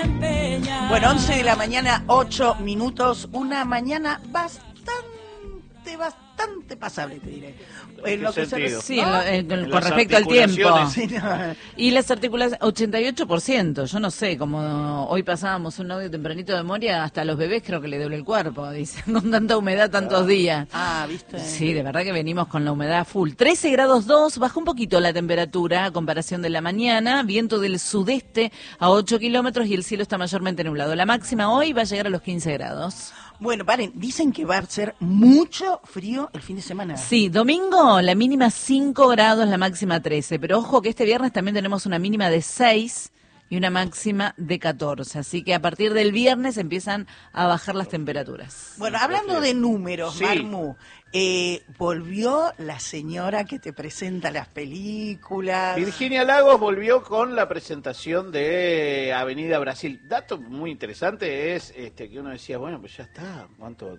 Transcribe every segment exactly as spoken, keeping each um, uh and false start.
Bueno, once de la mañana, ocho minutos, una mañana bastante, bastante pasable, te diré. En lo que se, Sí, ¿no? en lo, en, En con respecto al tiempo. Sí, no. Y las articulaciones, ochenta y ocho por ciento, yo no sé, como hoy pasábamos un audio tempranito de Moria, hasta los bebés creo que le duele el cuerpo, dicen, con tanta humedad tantos días. Ah, ¿viste? Sí, de verdad que venimos con la humedad full. trece grados dos, bajó un poquito la temperatura a comparación de la mañana, viento del sudeste a ocho kilómetros y el cielo está mayormente nublado. La máxima hoy va a llegar a los quince grados. Bueno, paren, dicen que va a ser mucho frío el fin de semana. Sí, domingo la mínima cinco grados, la máxima trece, pero ojo que este viernes también tenemos una mínima de seis y una máxima de catorce, así que a partir del viernes empiezan a bajar las temperaturas. Bueno, hablando de números, Sí. Marmu, eh, volvió la señora que te presenta las películas. Virginia Lagos volvió con la presentación de Avenida Brasil. Dato muy interesante es este que uno decía, bueno, pues ya está. ¿Cuánto?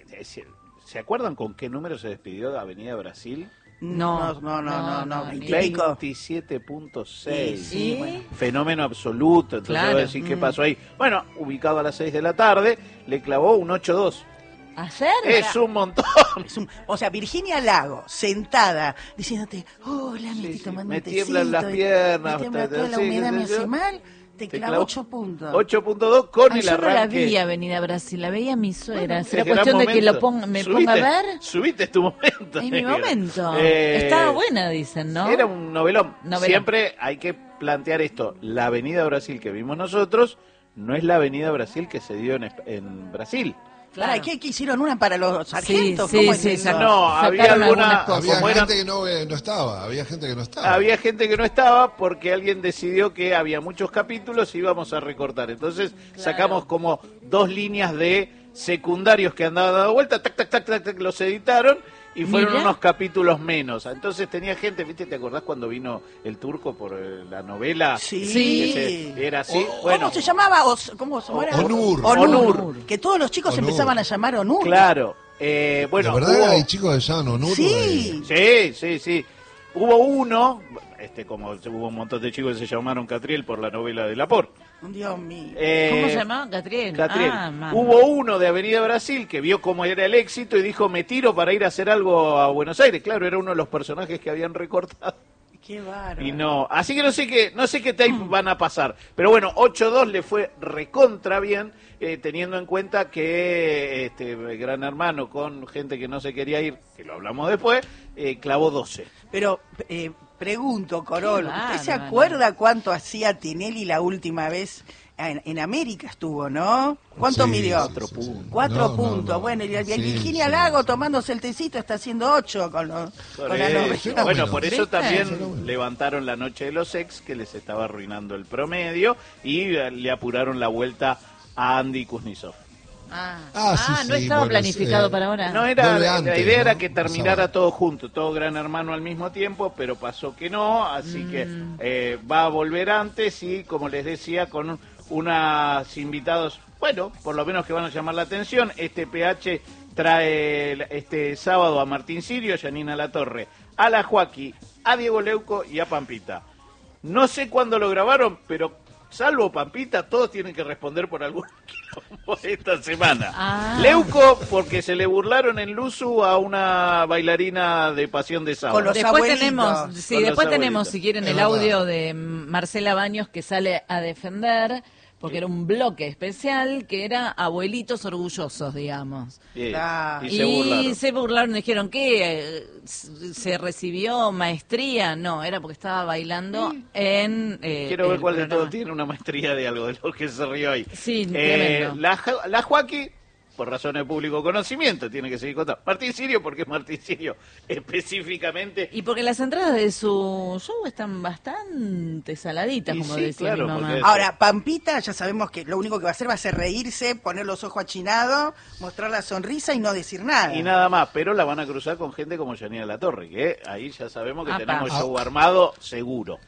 ¿Se acuerdan con qué número se despidió de Avenida Brasil? No, no, no, no, no, no, no, ni- veintisiete punto seis. Sí, sí, bueno. Fenómeno absoluto. Entonces Claro. voy a decir qué Mm. pasó ahí. Bueno, ubicado a las seis de la tarde, le clavó un ocho dos. ¿Ayer? Es un montón. Es un- o sea, Virginia Lago, sentada, diciéndote, hola, me Sí, estoy sí, tomando me un tiemblan las tecito, piernas, me tiembla ta- toda la sí, humedad, qué me sé yo. hace mal, te Te clavo clavó ocho puntos. ocho punto dos con Ay, el yo no arranque. la vi Avenida Brasil, la veía mi suegra. Ese ¿Será gran cuestión de que momento. lo ponga, me Subite, ponga a ver? Subite, es tu momento. Es mi negra. momento. Eh, Estaba buena, dicen, ¿no? Era un novelón. Novelón. Siempre hay que plantear esto. La Avenida Brasil que vimos nosotros no es la Avenida Brasil que se dio en, Esp- en Brasil. Claro. Para, ¿qué, qué hicieron una para los sargentos? sí, ¿Cómo sí, es eso? saca- No, había sacaron alguna- algunas cosas. Había como eran- gente que no, eh, no estaba, había gente que no estaba. Había gente que no estaba porque alguien decidió que había muchos capítulos y íbamos a recortar. Entonces sacamos como dos líneas de secundarios que andaban dando vuelta, tac, tac, tac, tac, tac, los editaron y fueron Mirá. unos capítulos menos. Entonces tenía gente, ¿viste? ¿Te acordás cuando vino el turco por eh, la novela? Sí. Sí. Ese- era así. ¿Cómo bueno, se llamaba? Os- ¿Cómo se llamaba? Onur. Onur. Onur. Que todos los chicos Onur. empezaban a llamar Onur. claro. Eh, bueno, ¿De verdad hubo- hay chicos que llaman Onur? Sí. Sí, sí, sí. Hubo uno, este como hubo un montón de chicos que se llamaron Catriel por la novela de Laporte. Dios mío. Eh, ¿Cómo se llamaba? Catriel. Catriel. Ah, mamá. Hubo uno de Avenida Brasil que vio cómo era el éxito y dijo, me tiro para ir a hacer algo a Buenos Aires. Claro, era uno de los personajes que habían recortado. Qué bárbaro. Y no, así que no sé qué, no sé qué tape van a pasar. Pero bueno, ocho dos le fue recontra bien, eh, teniendo en cuenta que este Gran Hermano con gente que no se quería ir, que lo hablamos después, eh, clavó doce. Pero eh, pregunto, Corol, Qué ¿usted se bárbaro. acuerda cuánto hacía Tinelli la última vez? En, en América estuvo, ¿no? ¿Cuánto Sí, midió? sí, Cuatro sí, puntos. sí. Cuatro No, no, puntos. no. Bueno, y el, el Sí, Virginia sí. Lago tomándose el tecito está haciendo ocho con, los, Por con la eso. novela. Fenómeno. Bueno, por eso ¿Viste? también Fenómeno. levantaron la noche de los ex, que les estaba arruinando el promedio, y eh, le apuraron la vuelta a Andy Kuznetsov. Ah, Ah, sí, Ah, no sí, estaba bueno, planificado eh, para ahora. No era, Vuelve la antes, idea era ¿no? que terminara Pasaba. todo junto, todo Gran Hermano al mismo tiempo, pero pasó que no, así que Mm. eh, va a volver antes y, como les decía, con un- unos invitados, bueno, por lo menos que van a llamar la atención. Este P H trae el- este sábado a Martín Sirio, a Yanina Latorre, a la Joaquí, a Diego Leuco y a Pampita. No sé cuándo lo grabaron, pero salvo Pampita, todos tienen que responder por algún quilombo esta semana. Ah. Leuco, porque se le burlaron en Luzu a una bailarina de Pasión de Sábado. Con los Después abuelitos. tenemos, sí, Con los después tenemos, abuelitos. si quieren, Es el verdad. audio de Marcela Baños que sale a defender, porque era un bloque especial que era abuelitos orgullosos, digamos. Bien, Ah. y se burlaron. se burlaron, dijeron que se recibió maestría, no, era porque estaba bailando en eh, Quiero ver el cuál de programa. todos tiene una maestría de algo de lo que se rió ahí. Sí, Eh, tremendo. la, Ja- la Joaquí, por razones de público conocimiento, tiene que seguir contando. Martín Sirio, porque es Martín Sirio específicamente. Y porque las entradas de su show están bastante saladitas, Y como sí, decía claro, mi mamá. porque- Ahora, Pampita, ya sabemos que lo único que va a hacer va a ser reírse, poner los ojos achinados, mostrar la sonrisa y no decir nada. Y nada más, pero la van a cruzar con gente como Yanina Latorre, que ahí ya sabemos que Apa. tenemos show armado seguro.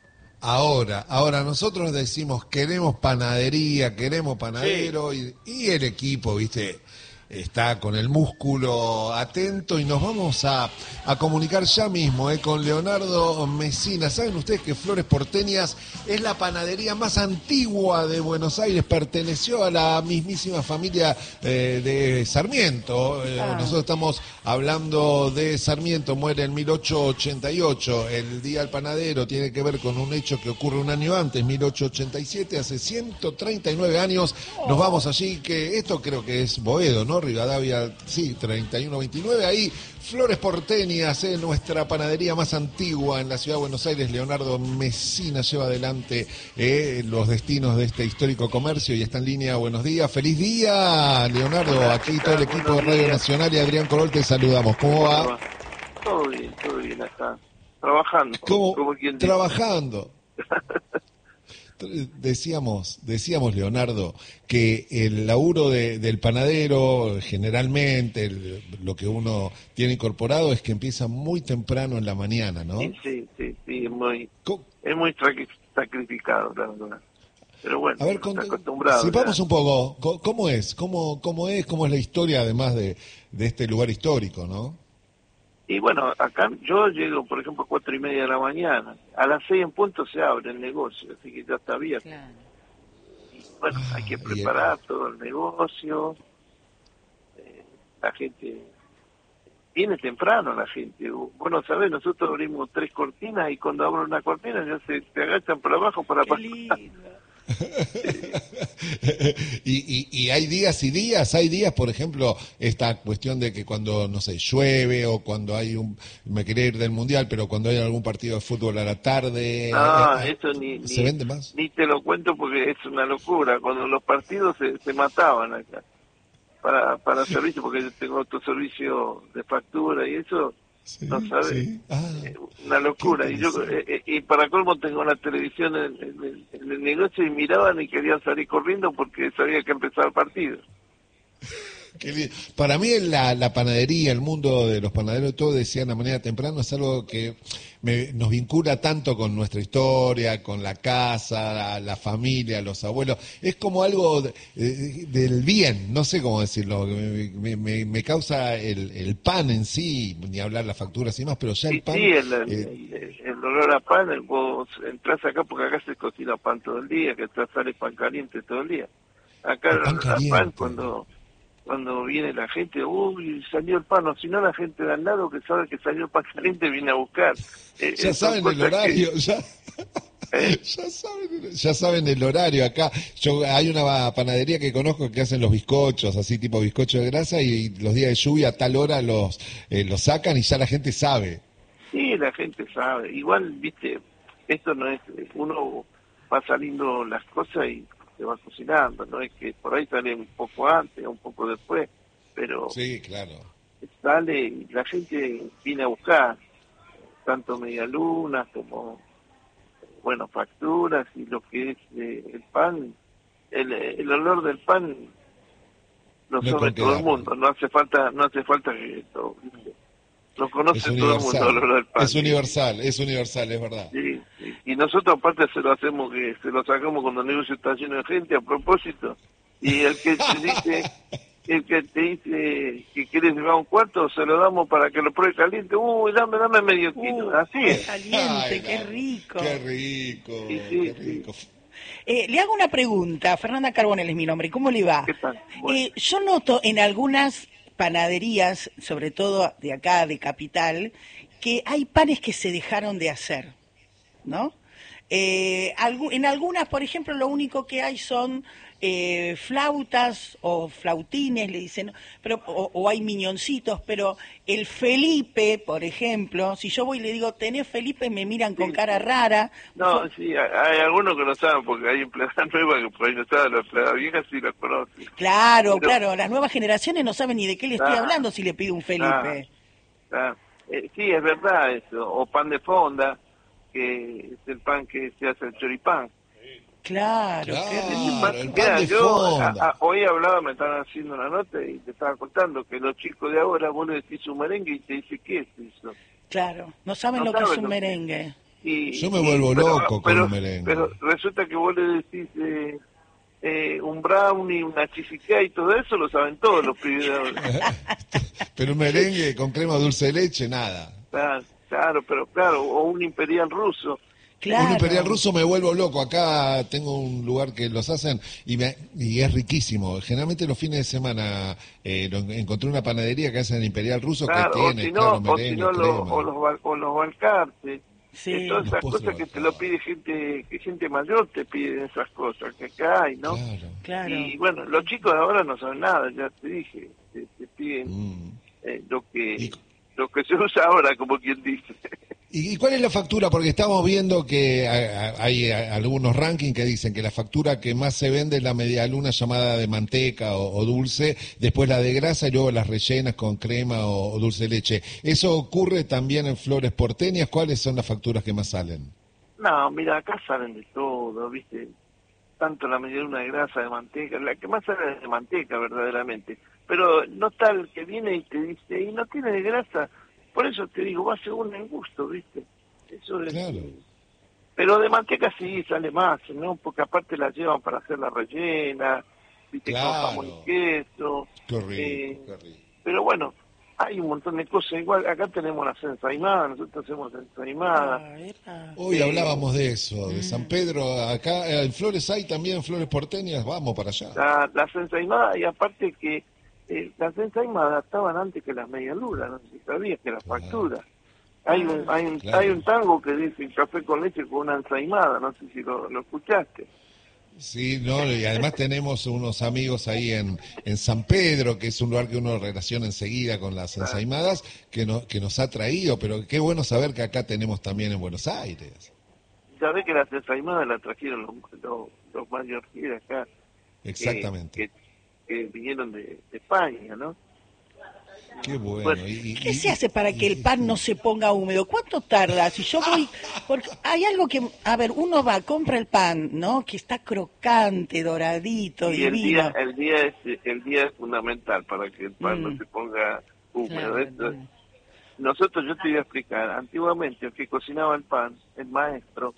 Ahora, ahora nosotros decimos queremos panadería, queremos panadero y, y el equipo, ¿viste? está con el músculo atento y nos vamos a, a comunicar ya mismo eh, con Leonardo Messina. ¿Saben ustedes que Flores Porteñas es la panadería más antigua de Buenos Aires? Perteneció a la mismísima familia eh, de Sarmiento. Eh, Ah. Nosotros estamos hablando de Sarmiento, muere en mil ochocientos ochenta y ocho. El Día del Panadero tiene que ver con un hecho que ocurre un año antes, mil ochocientos ochenta y siete, hace ciento treinta y nueve años. Nos vamos allí, que esto creo que es Boedo, ¿no? Rivadavia, sí, treinta y uno veintinueve. Ahí, Flores Porteñas, eh, nuestra panadería más antigua en la ciudad de Buenos Aires. Leonardo Messina lleva adelante eh, los destinos de este histórico comercio y está en línea. Buenos días, feliz día, Leonardo. Aquí todo el equipo de Radio Nacional y Adrián Corol te saludamos. ¿Cómo va? Todo bien, todo bien acá. Trabajando. ¿Cómo? Como quien dice. Trabajando. Decíamos, decíamos Leonardo, que el laburo de, del panadero, generalmente, el- lo que uno tiene incorporado es que empieza muy temprano en la mañana, ¿no? Sí, sí, sí, sí, es muy, Co- es muy sacri- sacrificado, la verdad. Pero bueno, A ver, uno está con, acostumbrado. sepamos ya. un poco, co- ¿cómo es? ¿Cómo, cómo es? ¿Cómo es la historia, además de, de este lugar histórico, no? Y bueno, acá yo llego, por ejemplo, a cuatro y media de la mañana. A las seis en punto se abre el negocio, así que ya está abierto. Claro. Bueno, hay Ah, que y el- preparar todo el negocio. Eh, la gente viene temprano, la gente. Bueno, sabés, nosotros abrimos tres cortinas y cuando abro una cortina ya se, se agachan por abajo para Qué pasar. lindo. y, y, y hay días y días, hay días, por ejemplo, esta cuestión de que cuando, no sé, llueve o cuando hay un, me quería ir del mundial, pero cuando hay algún partido de fútbol a la tarde, No, eh, eso ni, ¿se ni, vende más? ni te lo cuento porque es una locura. Cuando los partidos se, se mataban acá para para servicio, porque yo tengo otro servicio de factura y eso, Sí, no sabes, sí. Ah, eh, una locura. qué Y yo interesante. eh, eh, y para colmo tengo una televisión en, en el, en el negocio y miraban y querían salir corriendo porque sabía que empezaba el partido. Qué li- Para mí la, la panadería, el mundo de los panaderos, todo decían de manera temprana, es algo que me- nos vincula tanto con nuestra historia, con la casa, la, la familia, los abuelos. Es como algo de- de- del bien, no sé cómo decirlo. Me, me- me- me causa el, el pan en sí, ni hablar las facturas y más, pero ya el Sí, pan... sí, el, el, eh, el- el olor a pan, el- vos entras acá porque acá se cocina pan todo el día, que te sale pan caliente todo el día. Acá El el pan pan, caliente. cuando cuando viene la gente, uy, salió el pan, o si no la gente de al lado que sabe que salió el pan caliente viene a buscar. Eh, ya eh, son saben el cosas que- horario, ya... ¿Eh? Ya saben, ya saben el horario acá. Yo hay una panadería que conozco que hacen los bizcochos, así tipo bizcocho de grasa, y los días de lluvia a tal hora los eh, los sacan y ya la gente sabe. Sí, la gente sabe. Igual, viste, esto no es, uno va saliendo las cosas y se va cocinando, no es que por ahí sale un poco antes o un poco después, pero Sí, claro. sale y la gente viene a buscar tanto medialunas como, bueno, facturas y lo que es eh, el pan, el, el olor del pan lo No hay sabe con qué todo el darle. mundo, no hace falta, no hace falta que lo, lo Es conoce todo el mundo, el olor del universal. pan. Es universal, es universal, es verdad. Sí, sí. Y nosotros aparte se lo hacemos, que se lo sacamos cuando el negocio está lleno de gente a propósito. Y el que te dice, el que te dice que quieres llevar un cuarto, se lo damos para que lo pruebe caliente. Uy, dame, dame medio kilo. Uh, Así es. Caliente, Ay, qué no, rico. Qué rico, Sí, sí, qué rico. Eh, le hago una pregunta. Fernanda Carbonell es mi nombre. ¿Cómo le va? ¿Qué tal? Bueno. Eh, yo noto en algunas panaderías, sobre todo de acá, de Capital, que hay panes que se dejaron de hacer, ¿no? Eh, algu- en algunas, por ejemplo, lo único que hay son eh, flautas o flautines, le dicen, pero o, o hay miñoncitos, pero el Felipe, por ejemplo, si yo voy y le digo, ¿tenés Felipe? Me miran con Sí. cara rara. No, sí, hay, hay algunos que no saben, porque hay empleadas nuevas que por ahí no saben, las empleadas viejas sí las conocen. Claro, Pero- claro, las nuevas generaciones no saben ni de qué le estoy Ah, hablando si le pido un Felipe. Ah, eh, sí, es verdad eso. O pan de fonda, que es el pan que se hace el choripán. Claro, qué Claro, rico. el pan Mira, de yo fonda. a- a- hoy hablaba, me estaban haciendo una nota y te estaba contando que los chicos de ahora, vos le decís un merengue y te dice, ¿qué es eso? Claro, no saben No lo que es saben un lo que- merengue. Y, Yo me y- vuelvo pero- loco con pero- un merengue. Pero resulta que vos le decís eh, eh, un un brownie, una cheesecake y todo eso lo saben todos los pibes de ahora. Pero un merengue con crema dulce de leche, nada. Claro, claro, pero claro, o un imperial ruso. Claro. Un imperial ruso me vuelvo loco. Acá tengo un lugar que los hacen y, me, y es riquísimo. Generalmente los fines de semana eh, lo, encontré una panadería que hacen imperial ruso Claro, que o tiene, si no, claro, o merengue, si no lo- crema. o los, val- o los balcarces. Sí. Eh, todas Los esas postres cosas que te balcarces. lo pide gente, que gente mayor te piden esas cosas, que acá hay, ¿no? Claro. Claro. Y bueno, los chicos de ahora no saben nada, ya te dije, te, te piden Mm. eh, lo que Y- lo que se usa ahora, como quien dice. ¿Y y cuál es la factura? Porque estamos viendo que hay, hay algunos rankings que dicen que la factura que más se vende es la medialuna llamada de manteca o, o dulce, después la de grasa y luego las rellenas con crema o, o dulce de leche. ¿Eso ocurre también en flores porteñas? ¿Cuáles son las facturas que más salen? No, mira, acá salen de todo, ¿viste? Tanto la medialuna de grasa, de manteca, la que más sale es de manteca, verdaderamente. Pero no tal que viene y te dice, y no tiene de grasa. Por eso te digo, va según el gusto, ¿viste? Eso es... Claro. Pero de manteca sí sale más, ¿no? Porque aparte la llevan para hacer la rellena, ¿viste? Con Claro. jamón y queso. Qué rico, eh, qué rico. Pero bueno, hay un montón de cosas. Igual acá tenemos las ensaimadas, nosotros hacemos ensaimadas. Ah, epa. Hoy Eh, hablábamos de eso, de mm. San Pedro. Acá eh, en Flores hay también flores porteñas, vamos para allá. La, las ensaimadas, y aparte que eh, las ensaimadas estaban antes que las medialunas, no sé si sabías que las facturas. Hay un, hay, un, Claro. hay un tango que dice café con leche con una ensaimada, no sé si lo, lo escuchaste. Sí, no, y además tenemos unos amigos ahí en, en San Pedro, que es un lugar que uno relaciona enseguida con las ensaimadas, que, no, que nos ha traído, pero qué bueno saber que acá tenemos también en Buenos Aires. Ya ves que las ensaimadas las trajeron los, los, los mallorquíes acá, que- Exactamente. que, que vinieron de, de España, ¿no? Qué bueno. Bueno, y- y- ¿Qué y- se hace para y- que el pan no se ponga húmedo? ¿Cuánto tarda? Si yo voy, porque hay algo que, a ver, uno va, compra el pan, ¿no? Que está crocante, doradito, Y el divino. día, el día es el día es fundamental para que el pan Mm. no se ponga húmedo. Claro, Esto- mm. Nosotros, yo te voy a explicar, antiguamente el que cocinaba el pan, el maestro,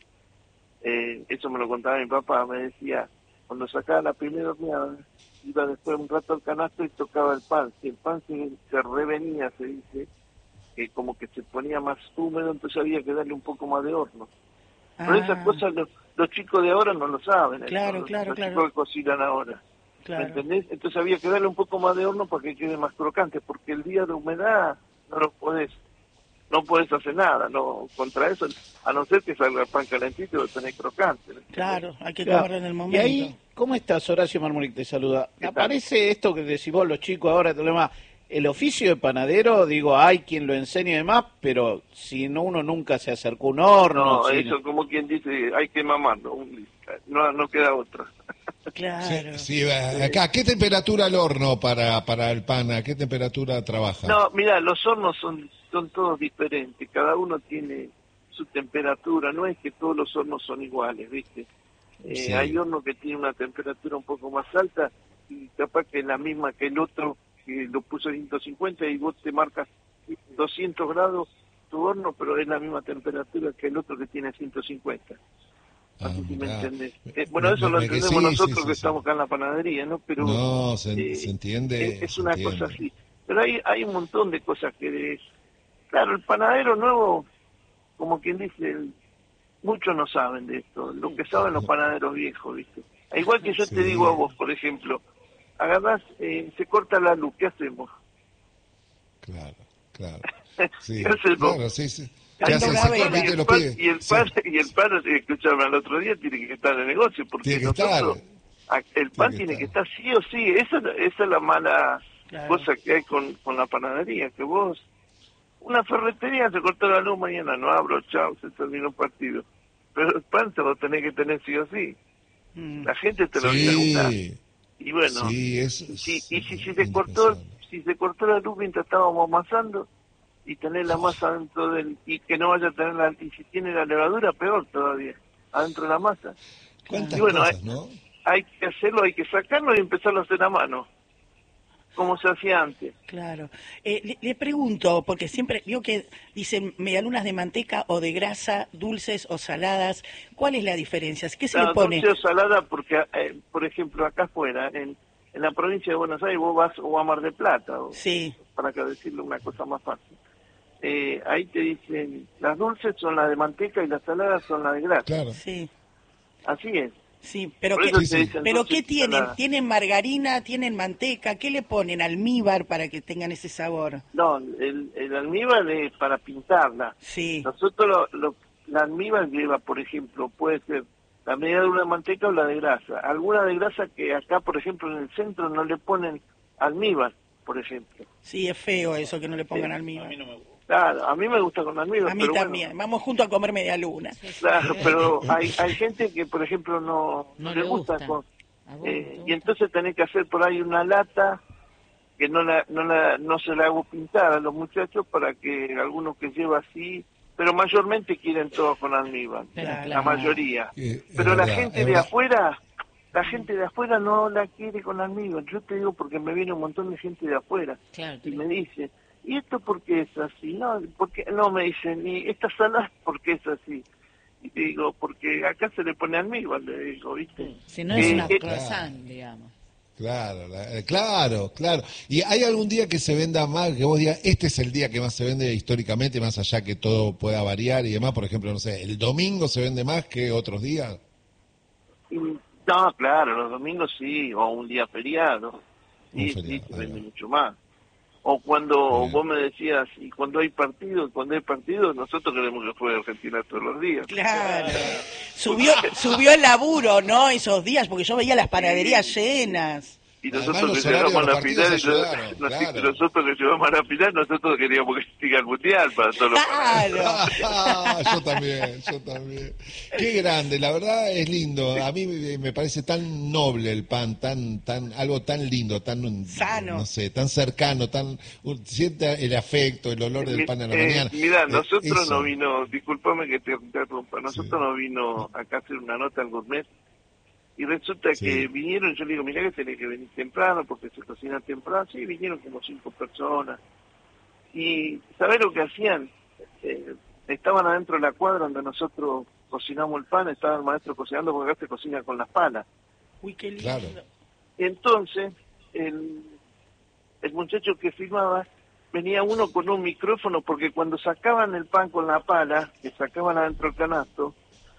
eh, eso me lo contaba mi papá, me decía, cuando sacaba la primera horneada, iba después un rato al canasto y tocaba el pan. Si el pan se, se revenía, se dice, que como que se ponía más húmedo, entonces había que darle un poco más de horno. Pero esas Ah, cosas los, los chicos de ahora no lo saben. eso, Claro, los, claro, los claro. chicos que cocinan ahora. ¿Me claro. entendés? Entonces había que darle un poco más de horno para que quede más crocante, porque el día de humedad no lo podés, no podés hacer nada, no contra eso, a no ser que salga el pan calentito y lo tenés crocante. ¿me entendés? Claro, hay que Claro. comerlo en el Y momento. ahí, ¿cómo estás, Horacio Marmolic? Te saluda. ¿Qué tal? Aparece esto que decís vos, los chicos ahora, te lo demás. El oficio de panadero, digo, hay quien lo enseñe y demás, pero si no, uno nunca se acercó a un horno. No, si- eso como quien dice, hay que mamarlo, un- no, no queda otra. Claro. Sí, sí, acá, ¿qué temperatura el horno para, para el pan? ¿A qué temperatura trabaja? No, mira, los hornos son, son todos diferentes, cada uno tiene su temperatura, no es que todos los hornos son iguales, ¿viste? Eh, Sí. Hay hornos que tienen una temperatura un poco más alta y capaz que es la misma que el otro que lo puso en ciento cincuenta y vos te marcas doscientos grados tu horno, pero es la misma temperatura que el otro que tiene ciento cincuenta. Ah, No sé si me mirá. entendés. Eh, bueno, Me- eso me- lo me- entendemos sí, sí, nosotros sí, que sí. estamos acá en la panadería, ¿no? Pero No, se, eh, se entiende. es, es se una entiende. cosa así. Pero hay, hay un montón de cosas que... Claro, el panadero nuevo, como quien dice, el- muchos no saben de esto. Lo que saben los panaderos viejos, ¿viste? Al igual que yo Sí. te digo a vos, por ejemplo, agarrás, eh, se corta la luz, ¿qué hacemos? Claro, claro. Sí, ¿Qué haces vos? claro, sí, sí. Ahí ¿Qué hacen? no Se cabe, cortan, ¿no? Y ¿viste? el Los pan, pibes. y el Sí. pan, y el pan, eh, escuchame, al otro día tiene que estar en el negocio, porque Tiene que nosotros, estar. a- el pan que tiene que estar. estar sí o sí, esa, esa es la mala Claro. cosa que hay con, con la panadería, que vos, una ferretería se cortó la luz mañana, no abro, chao, se terminó el partido, pero el pan te lo tenés que tener sí o sí, Mm. la gente te lo viene a gustar, Sí, y bueno, sí, es, y si, es y si, si se cortó, indispensable. si se cortó la luz mientras estábamos amasando, y tener la masa dentro del, y que no vaya a tener la, y si tiene la levadura, peor todavía, adentro de la masa. ¿Cuántas Y bueno, cosas, hay- no? Hay que hacerlo, hay que sacarlo y empezarlo a hacer a mano. como se hacía antes. Claro. Eh, le, le pregunto, porque siempre veo que dicen medialunas de manteca o de grasa, dulces o saladas. ¿Cuál es la diferencia? ¿Qué se No, le pone? dulce o salada porque, eh, por ejemplo, acá afuera, en, en la provincia de Buenos Aires, vos vas o a Mar del Plata, o, Sí. para que decirlo una cosa más fácil. Eh, ahí te dicen, las dulces son las de manteca y las saladas son las de grasa. Claro. Sí, Así es. sí. Pero, Por ¿qué, eso te sí. dicen pero dulces ¿qué y tienen? saladas. ¿Tienen margarina? ¿Tienen manteca? ¿Qué le ponen? ¿Almíbar para que tengan ese sabor? No, el, el almíbar es para pintarla. Sí, Nosotros, lo, lo, la almíbar lleva, por ejemplo, puede ser la media de una manteca o la de grasa. Alguna de grasa que acá, por ejemplo, en el centro no le ponen almíbar, por ejemplo. sí, es feo eso que no le pongan Sí. almíbar. A mí no me gusta. Claro, a mí me gusta con almíbar. A mí pero también. Bueno, Vamos juntos a comer media luna. claro, pero hay, hay gente que, por ejemplo, no, No no le le gusta. gusta. Con, ¿A vos eh, te y gusta? entonces tenés que hacer por ahí una lata que no la, no la, no se la hago pintar a los muchachos para que algunos que lleva así, pero mayormente quieren todo con almíbar, Pero la claro. mayoría. Eh, es Pero la verdad, gente es de verdad. afuera, la gente de afuera no la quiere con almíbar. Yo te digo porque me viene un montón de gente de afuera Claro, y me dice, ¿y esto por qué es así? No, porque no me dicen, ¿y esta salada por qué es así? Y te digo, porque acá se le pone almíbar, le digo, ¿viste? si no es Eh, una eh, croissant, digamos. Claro, la- eh, claro, claro. ¿Y hay algún día que se venda más, que vos digas, este es el día que más se vende históricamente, más allá que todo pueda variar y demás? Por ejemplo, no sé, ¿el domingo se vende más que otros días? Y- no, claro, los domingos sí, o un día feriado, Un sí, feriado, sí, se ahí vende va. mucho más. O cuando Bien. vos me decías, y cuando hay partido, cuando hay partido, nosotros queremos que juegue Argentina todos los días. Claro. Subió, subió el laburo, ¿no? Esos días, porque yo veía las panaderías llenas. Y Además, nosotros los que horarios llegamos a de la los partidos final, y ayudaron, nos- claro. nosotros que llegamos a la final, nosotros queríamos que siga el mundial para todos los Claro. Ah, yo también, yo también. Qué grande, la verdad es lindo. A mí me- me parece tan noble el pan, tan, tan, algo tan lindo, tan Sano. no sé, tan cercano, tan un- siente el afecto, el olor del Mi- pan a la eh, mañana. Mira, Eh, nosotros eso. no vino, discúlpame que te interrumpa, nosotros Sí. no vino acá a hacer una nota al gourmet y resulta Sí. que vinieron, yo le digo, mirá que tenés que venir temprano porque se cocina temprano, sí, vinieron como cinco personas y ¿sabés lo que hacían? Eh, estaban adentro de la cuadra donde nosotros cocinamos el pan, estaba el maestro cocinando porque acá se cocina con las palas. Uy, qué lindo. Claro. Entonces, el, el muchacho que filmaba, venía uno con un micrófono, porque cuando sacaban el pan con la pala, que sacaban adentro el canasto,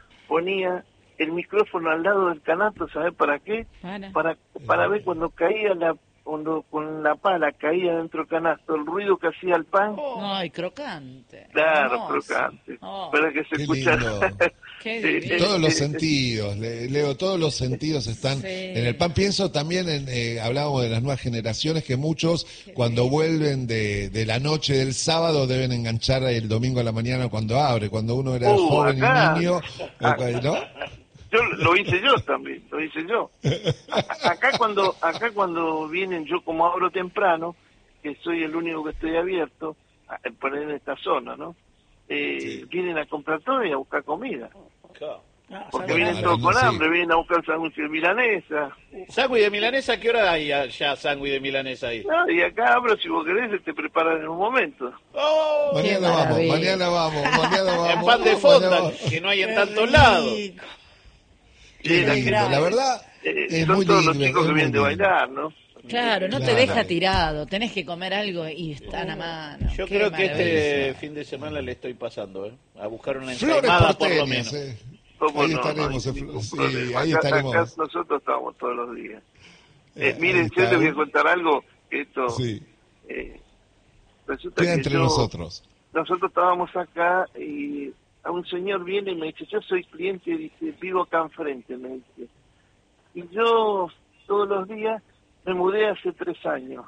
ponía el micrófono al lado del canasto, ¿sabes para qué? Para. Para, para ver cuando caía la, cuando con la pala caía dentro del canasto, el ruido que hacía el pan, Ay, crocante. claro, Hermoso. crocante, Oh, para que se Qué escuchara. lindo. qué Eh, divino. Todos los eh, sentidos, Le- Leo, todos los sentidos están Sí. en el pan. Pienso también, en, eh, hablábamos de las nuevas generaciones, que muchos cuando vuelven de, de la noche del sábado deben enganchar el domingo a la mañana cuando abre, cuando uno era Uh, joven acá. y niño, o Ah. cua- ¿no? Yo lo hice yo también, lo hice yo. A- Acá cuando acá cuando vienen, yo como abro temprano, que soy el único que estoy abierto, a- por en esta zona, ¿no? Eh, Sí. Vienen a comprar todo y a buscar comida. Ah, Porque saludable. vienen todos no, con sí. hambre, vienen a buscar sándwiches de milanesa. ¿Sangui de milanesa? ¿Qué hora hay ya sangui de milanesa ahí? No, y acá abro, si vos querés, te preparan en un momento. ¡Oh! Mañana vamos, maravilla. mañana vamos, mañana vamos. En pan de mañana fonda, vamos. que no hay en Qué tantos lados. rico. Qué Sí, lindo, grande. la verdad Eh, es son muy todos lindo. los chicos es que muy vienen de lindo. bailar, ¿no? Claro, no te Claro. deja tirado, tenés que comer algo y están a mano. Yo Qué creo que este maravilla. fin de semana le estoy pasando, ¿eh? A buscar una Flores ensaimada por lo porteñas, menos. eh. ¿Cómo Ahí no? estaremos, No hay eh, ningún sí, problema. ahí Acá- estaremos. acá nosotros estamos todos los días. Eh, Eh, miren, ahí yo está. les voy a contar algo, que esto Sí, eh, resulta queda que entre yo- nosotros. nosotros estábamos acá y a un señor viene y me dice, yo soy cliente, dice, vivo acá enfrente, me dice. Y yo todos los días me mudé hace tres años.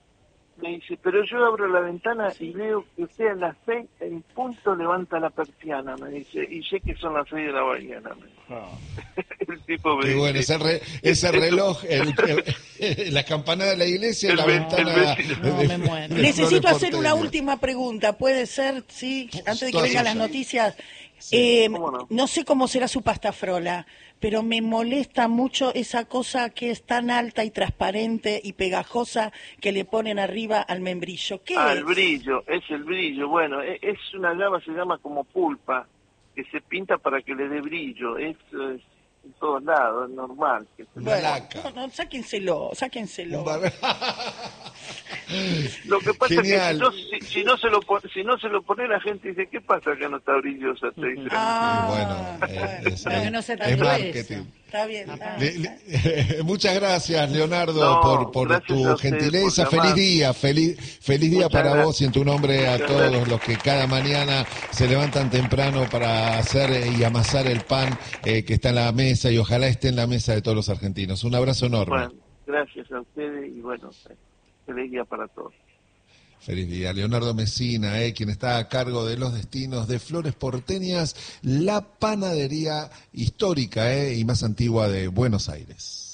Me dice, pero yo abro la ventana y veo que usted a las seis en punto levanta la persiana, me dice, y sé que son las seis de la mañana. Me dice. Ah. El tipo me Qué bueno, dice, ese, re- ese reloj, el, el- la campana de la iglesia y El la ve- ventana. el vecino. No, de- me muero. de Necesito Flores hacer una Porteñas. última pregunta, ¿puede ser? Sí, antes de que Todas vengan las ellas. noticias. Eh, ¿Cómo no? no sé cómo será su pasta frola, pero me molesta mucho esa cosa que es tan alta y transparente y pegajosa que le ponen arriba al membrillo. ¿Qué Ah, es? el brillo, es el brillo. Bueno, e- es una llama, se llama como pulpa, que se pinta para que le dé brillo. Es, es en todos lados, es normal. Que se Una Bueno, laca. no, no, sáquenselo, sáquenselo. Un bar- Lo que pasa Genial. es que si no, si, si no se lo pon- si no se lo pone la gente dice, ¿qué pasa que no está brillosa? Te dice. Ah, Y bueno, eh, bueno. es, Pero que no sea tan es grueso. marketing. Está bien. está Le- bien. le- muchas gracias, Leonardo, No, por, por gracias a tu ustedes gentileza. por Feliz llamar. día, feliz, feliz día Muchas para gracias. vos y en tu nombre a Muchas todos gracias. los que cada mañana se levantan temprano para hacer eh, y amasar el pan eh, que está en la mesa y ojalá esté en la mesa de todos los argentinos. Un abrazo enorme. Bueno, gracias a ustedes y bueno, feliz día para todos. Feliz día. Leonardo Messina, eh, quien está a cargo de los destinos de Flores Porteñas, la panadería histórica eh, y más antigua de Buenos Aires.